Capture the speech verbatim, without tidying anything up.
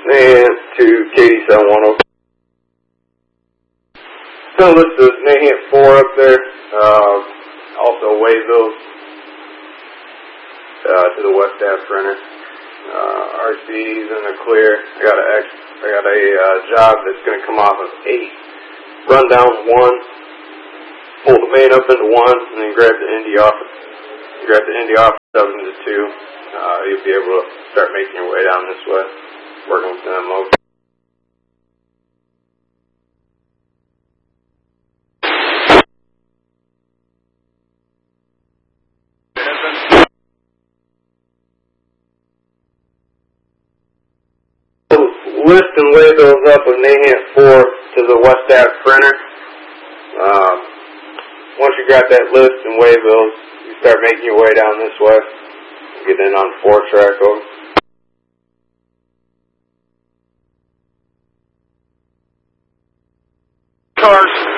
and to Katie seven one zero. So list the Nahant four up there. Uh, also Wayville uh, to the West Ave printer. Uh, R C's in the clear. I got a X. I got a uh, job that's going to come off of eight. Run down one. Pull the main up into one, and then grab the Indy off. Grab the Indy off, shove into two. Uh, you'll be able to start making your way down this way, working with them over. List and lay those up of Nahant four to the West Ave printer. Um, once you got that list and weigh those, you start making your way down this way. Get in on four track over. Cars.